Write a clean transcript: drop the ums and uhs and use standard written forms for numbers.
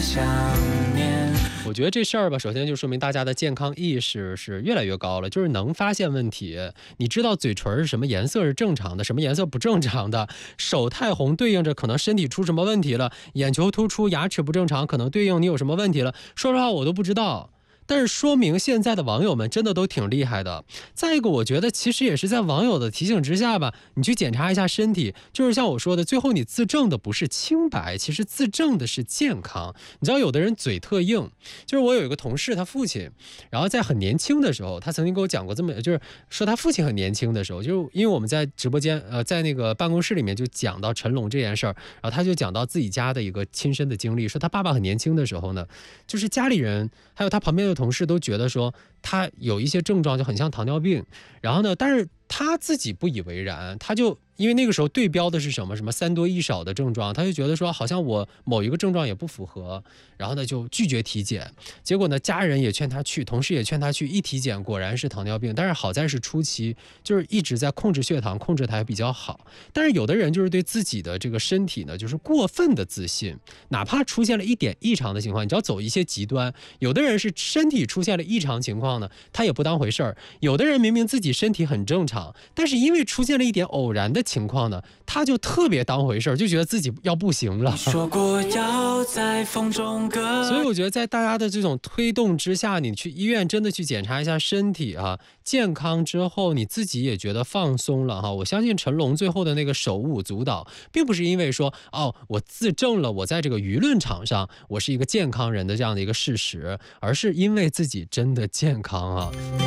想念。 我觉得这事儿吧，首先就说明大家的健康意识是越来越高了，就是能发现问题，你知道嘴唇是什么颜色是正常的，什么颜色不正常的，手太红对应着可能身体出什么问题了，眼球突出、牙齿不正常，可能对应你有什么问题了。说实话，我都不知道。但是说明现在的网友们真的都挺厉害的。再一个，我觉得其实也是在网友的提醒之下吧，你去检查一下身体，就是像我说的，最后你自证的不是清白，其实自证的是健康。你知道有的人嘴特硬，就是我有一个同事，他父亲，然后在很年轻的时候，他曾经给我讲过这么，就是说他父亲很年轻的时候，就是因为我们在直播间，在那个办公室里面就讲到成龙这件事儿，然后他就讲到自己家的一个亲身的经历，说他爸爸很年轻的时候呢，就是家里人还有他旁边的同事都觉得说他有一些症状就很像糖尿病，然后呢，但是他自己不以为然，他就因为那个时候对标的是什么三多一少的症状，他就觉得说好像我某一个症状也不符合，然后呢就拒绝体检。结果呢家人也劝他去，同事也劝他去，一体检果然是糖尿病，但是好在是初期，就是一直在控制血糖，控制的还比较好。但是有的人就是对自己的这个身体呢就是过分的自信，哪怕出现了一点异常的情况，你只要走一些极端，有的人是身体出现了异常情况呢他也不当回事儿，有的人明明自己身体很正常，但是因为出现了一点偶然的情况呢，他就特别当回事儿，就觉得自己要不行了。 说过要在风中歌。 所以我觉得在大家的这种推动之下，你去医院真的去检查一下身体啊，健康之后你自己也觉得放松了哈。我相信成龙最后的那个手舞足蹈，并不是因为说我自证了我在这个舆论场上我是一个健康人的这样的一个事实，而是因为自己真的健康啊。